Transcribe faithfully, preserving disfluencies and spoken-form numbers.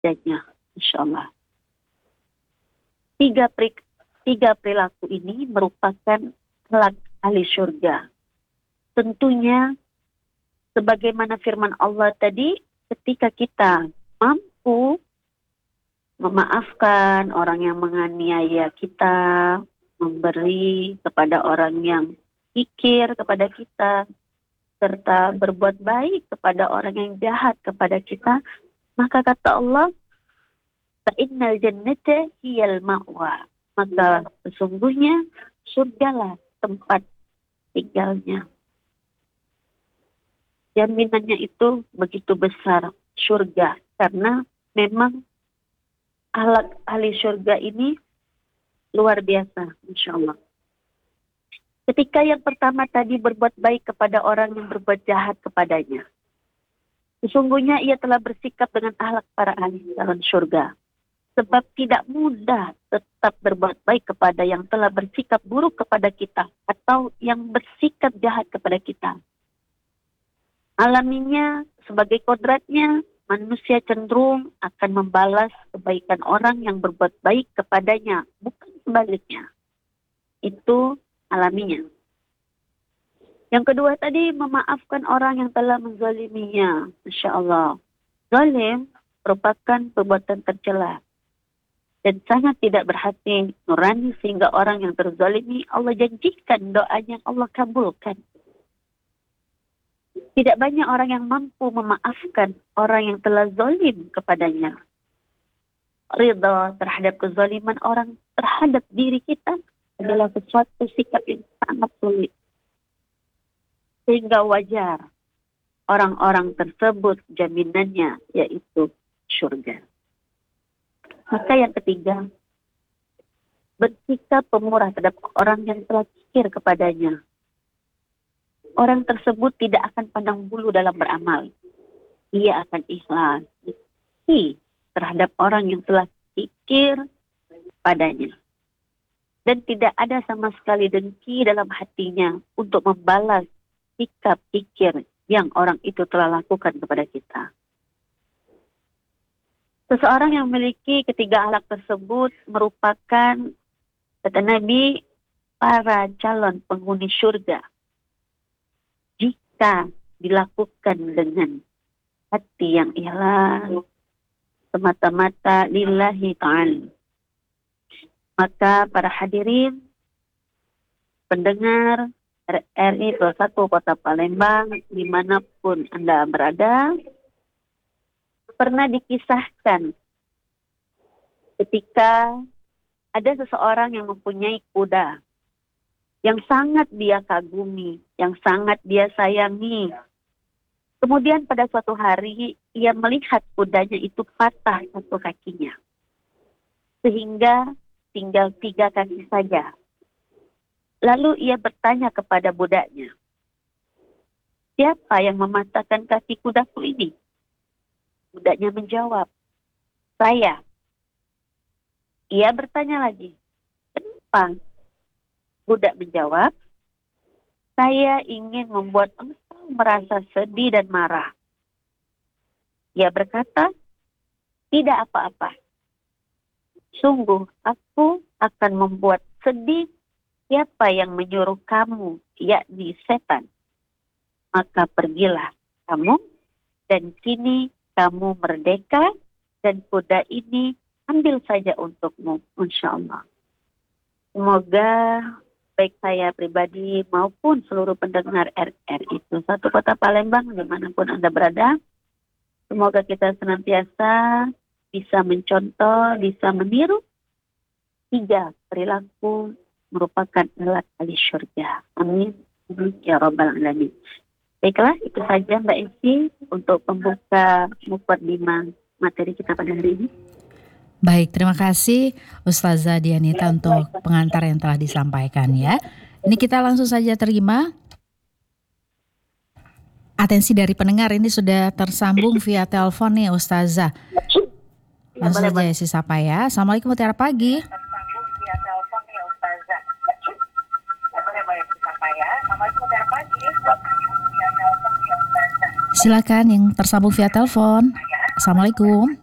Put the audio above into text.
kepadanya. Insya Allah. Tiga, peri, tiga perilaku ini merupakan akhlak ahli surga. Tentunya sebagaimana firman Allah tadi, ketika kita mampu memaafkan orang yang menganiaya kita, memberi kepada orang yang kikir kepada kita, serta berbuat baik kepada orang yang jahat kepada kita, maka kata Allah, fa'innal jannata hiyal ma'wa. Maka sesungguhnya surgalah tempat tinggalnya. Jaminannya itu begitu besar, surga. Karena memang ahlak ahli surga ini luar biasa, insya Allah. Ketika yang pertama tadi berbuat baik kepada orang yang berbuat jahat kepadanya. Sesungguhnya ia telah bersikap dengan ahlak para ahli dalam surga. Sebab tidak mudah tetap berbuat baik kepada yang telah bersikap buruk kepada kita. Atau yang bersikap jahat kepada kita. Alaminya sebagai kodratnya, manusia cenderung akan membalas kebaikan orang yang berbuat baik kepadanya. Bukan sebaliknya. Itu alaminya. Yang kedua tadi, memaafkan orang yang telah menzaliminya. Masya Allah. Zalim merupakan perbuatan tercela. Dan sangat tidak berhati nurani sehingga orang yang terzalimi Allah janjikan doanya Allah kabulkan. Tidak banyak orang yang mampu memaafkan orang yang telah zalim kepadanya. Ridha terhadap kezaliman orang terhadap diri kita adalah sesuatu sikap yang sangat sulit. Sehingga wajar orang-orang tersebut jaminannya yaitu surga. Maka yang ketiga, bersikap pemurah terhadap orang yang telah kikir kepadanya. Orang tersebut tidak akan pandang bulu dalam beramal. Ia akan ikhlas terhadap orang yang telah kikir padanya. Dan tidak ada sama sekali dengki dalam hatinya untuk membalas sikap kikir yang orang itu telah lakukan kepada kita. Seseorang yang memiliki ketiga akhlak tersebut merupakan, kata Nabi, para calon penghuni surga. Jika dilakukan dengan hati yang ikhlas, semata-mata lillahi ta'ala. Maka para hadirin, pendengar R R I dua puluh satu Kota Palembang, dimanapun Anda berada, pernah dikisahkan ketika ada seseorang yang mempunyai kuda yang sangat dia kagumi, yang sangat dia sayangi. Kemudian pada suatu hari ia melihat kudanya itu patah satu kakinya. Sehingga tinggal tiga kaki saja. Lalu ia bertanya kepada budaknya, siapa yang mematahkan kaki kudaku ini? Budaknya menjawab, saya. Ia bertanya lagi, kenapa? Budak menjawab, saya ingin membuat engkau merasa sedih dan marah. Ia berkata, tidak apa-apa. Sungguh aku akan membuat sedih siapa yang menyuruh kamu, yakni setan. Maka pergilah kamu, dan kini kamu merdeka, dan kuda ini ambil saja untukmu, insya Allah. Semoga baik saya pribadi maupun seluruh pendengar R R I itu satu Kota Palembang dimanapun Anda berada, semoga kita senantiasa bisa mencontoh, bisa meniru tiga perilaku merupakan alat ahli syurga. Amin. Ya Rabbal Alamin. Baiklah, itu saja Mbak Esi untuk pembuka mukadimah materi kita pada hari ini. Baik, terima kasih Ustazah Dianita untuk pengantar yang telah disampaikan ya. Ini kita langsung saja terima atensi dari pendengar. Ini sudah tersambung via telepon nih Ustazah. Langsung saja Esi sapa ya. Assalamualaikum, mutiara pagi. Silakan yang tersambung via telepon. Assalamualaikum.